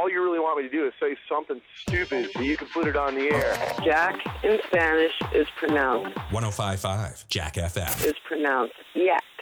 all you really want me to do is say something stupid so you can put it on the air. Jack in Spanish is pronounced. 105.5 Jack FM. Is pronounced. Yeah.